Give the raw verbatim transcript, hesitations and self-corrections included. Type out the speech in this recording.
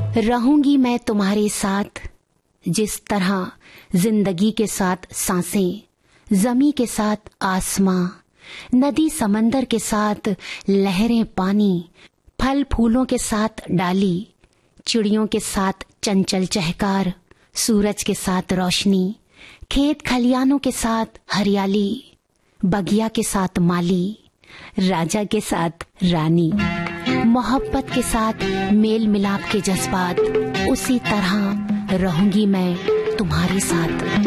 रहूंगी मैं तुम्हारे साथ, जिस तरह जिंदगी के साथ सांसें, जमी के साथ आसमां, नदी समंदर के साथ लहरें पानी, फल फूलों के साथ डाली, चिड़ियों के साथ चंचल चहकार, सूरज के साथ रोशनी, खेत खलियानों के साथ हरियाली, बगिया के साथ माली, राजा के साथ रानी, मोहब्बत के साथ मेल मिलाप के जज्बात, उसी तरह रहूंगी मैं तुम्हारे साथ।